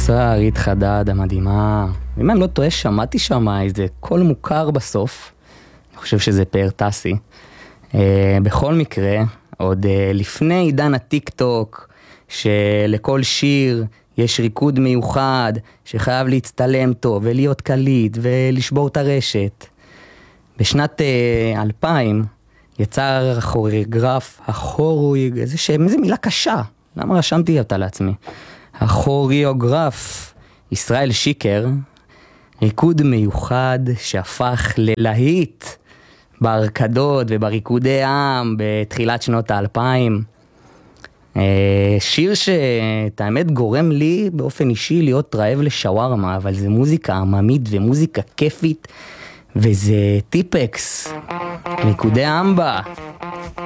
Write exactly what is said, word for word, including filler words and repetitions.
שרית חדד המדהימה. אם אני לא טועה, שמעתי שם איזה קול מוכר בסוף. אני חושב שזה פאר טסי. Uh, בכל מקרה, עוד uh, לפני עידן הטיק טוק, שלכל שיר יש ריקוד מיוחד, שחייב להצטלם טוב ולהיות קליט ולשבור את הרשת. בשנת uh, אלפיים יצר הכוריאוגרף, הכוריאוגרף, איזה, ש... איזה מילה קשה. למה רשמתי אותה לעצמי? הכוריאוגרף ישראל שיקר, ריקוד מיוחד שהפך ללהיט בהרקדות ובריקודי עם בתחילת שנות האלפיים. שיר שאת האמת גורם לי באופן אישי להיות רעב לשווארמה, אבל זה מוזיקה עממית ומוזיקה כיפית, וזה טיפקס, ריקודי אמבה.